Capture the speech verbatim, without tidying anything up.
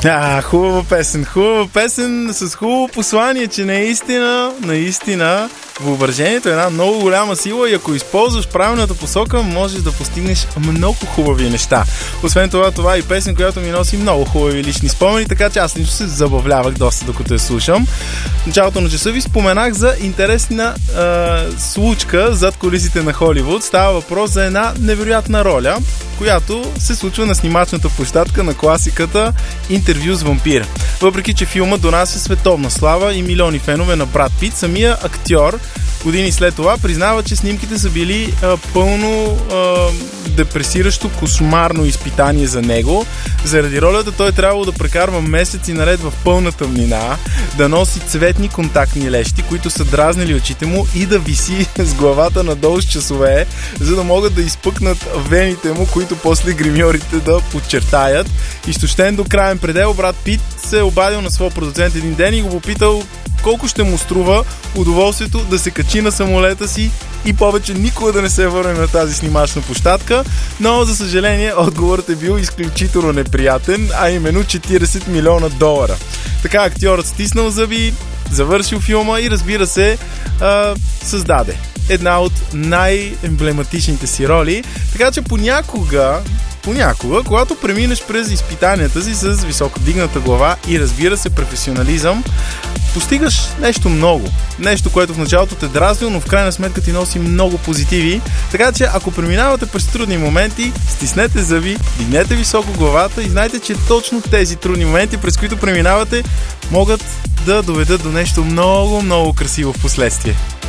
А, хубава песен, хубава песен с хубаво послание, че наистина, наистина въображението е една много голяма сила и ако използваш правилната посока, можеш да постигнеш много хубави неща. Освен това, това е и песен, която ми носи много хубави лични спомени, така че аз лично се забавлявах доста докато я слушам. В началото на часа ви споменах за интересна е, случка зад кулисите на Холивуд. Става въпрос за една невероятна роля, която се случва на снимачната площадка на класиката Интервю с вампир. Въпреки че филмът донася световна слава и милиони фенове на Брад Пит, самия актьор години след това признава, че снимките са били а, пълно а, депресиращо, кошмарно изпитание за него. Заради ролята той трябвало да прекарва месеци наред в пълна тъмнина, да носи цветни контактни лещи, които са дразнили очите му и да виси с главата надолу с часове, за да могат да изпъкнат вените му, които после гримьорите да подчертаят. Изтощен до краен предел, Брад Пит се е обадил на своя продуцент един ден и го попитал колко ще му струва удоволствието да се качи на самолета си и повече никога да не се върне на тази снимачна площадка, но за съжаление отговорът е бил изключително неприятен, а именно четирийсет милиона долара. Така актьорът стиснал зъби, завършил филма и разбира се а, създаде една от най-емблематичните си роли, така че понякога Понякога, когато преминеш през изпитанията си с високо дигната глава и разбира се професионализъм, постигаш нещо много. Нещо, което в началото те дразнил, но в крайна сметка ти носи много позитиви. Така че, ако преминавате през трудни моменти, стиснете зъби, дигнете високо главата и знайте, че точно тези трудни моменти, през които преминавате, могат да доведат до нещо много, много красиво в последствие.